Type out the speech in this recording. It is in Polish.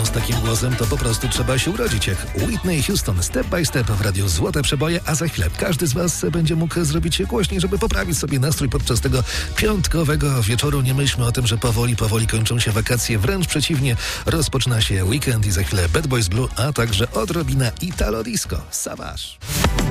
z takim głosem to po prostu trzeba się urodzić jak Whitney Houston. Step by Step w radiu Złote Przeboje, a za chwilę każdy z Was będzie mógł zrobić się głośniej, żeby poprawić sobie nastrój podczas tego piątkowego wieczoru. Nie myślmy o tym, że powoli kończą się wakacje. Wręcz przeciwnie, rozpoczyna się weekend i za chwilę Bad Boys Blue, a także odrobina Italo Disco. Savage.